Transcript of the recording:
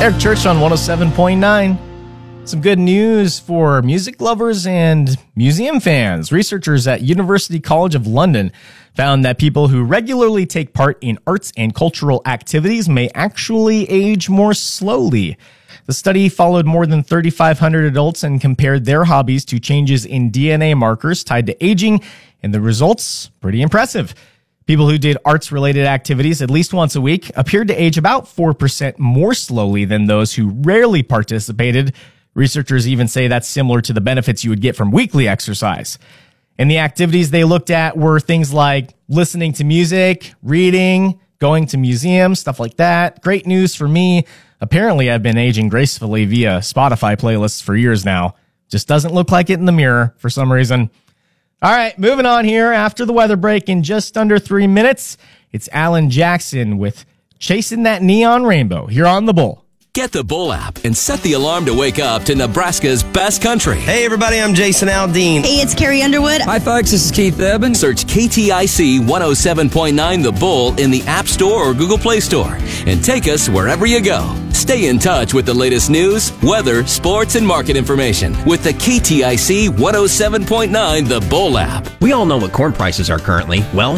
Eric Church on 107.9. Some good news for music lovers and museum fans. Researchers at University College of London found that people who regularly take part in arts and cultural activities may actually age more slowly. The study followed more than 3,500 adults and compared their hobbies to changes in DNA markers tied to aging, and the results, pretty impressive. People who did arts-related activities at least once a week appeared to age about 4% more slowly than those who rarely participated. Researchers even say that's similar to the benefits you would get from weekly exercise. And the activities they looked at were things like listening to music, reading, going to museums, stuff like that. Great news for me. Apparently, I've been aging gracefully via Spotify playlists for years now. Just doesn't look like it in the mirror for some reason. All right, moving on here after the weather break in just under 3 minutes. It's Alan Jackson with Chasing That Neon Rainbow here on The Bull. Get the Bull app and set the alarm to wake up to Nebraska's best country. Hey, everybody, I'm Jason Aldean. Hey, it's Carrie Underwood. Hi, folks, this is Keith Eben. Search KTIC 107.9 The Bull in the App Store or Google Play Store and take us wherever you go. Stay in touch with the latest news, weather, sports, and market information with the KTIC 107.9 The Bull app. We all know what corn prices are currently. Well,